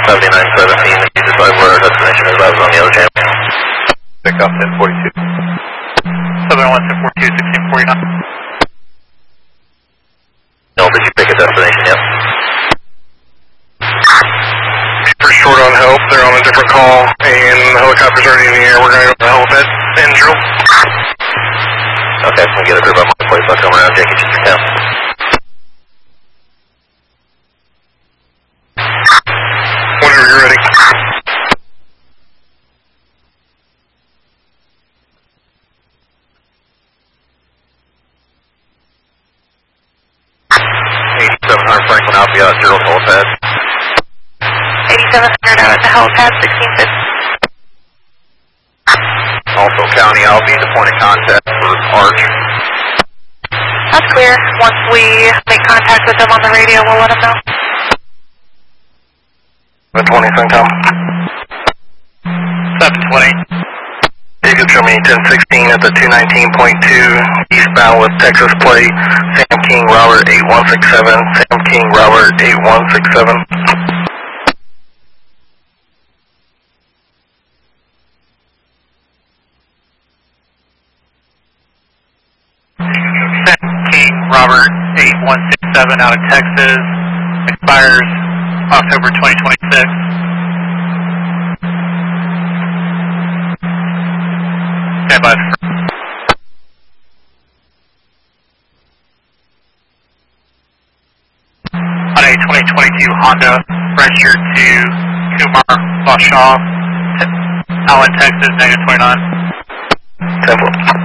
7917, Jesus 5 where our destination is, I was on the other channel. Pick up 1042. 701 1042, 1649. No, did you pick a destination yet? We're short on help, they're on a different call, and the helicopter's already in the air. We're going to go to the helipad and drill. Okay, I'm going to get a group on my place. I'll come around, Jackie, just count. Whenever you're ready. Franklin Alpha out, 0 helipad. 8700 out at the helipad, 1650. Also, County, I'll be the point of contact for Arch. That's clear. Once we make contact with them on the radio, we'll let them know. 720, Tom. 720. You can show me 1016 at the 219.2 eastbound with Texas plate. Sam King Robert 8167. Sam King Robert 8167. Sam King Robert 8167 out of Texas. Expires October 2026. Stand by. On a 2022 Honda, registered to Kumar Bashaw, Allen, Texas, -29. 10-4.